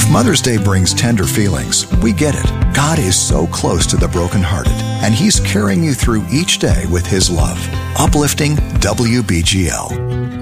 If Mother's Day brings tender feelings, we get it. God is so close to the brokenhearted, and He's carrying you through each day with His love. Uplifting WBGL.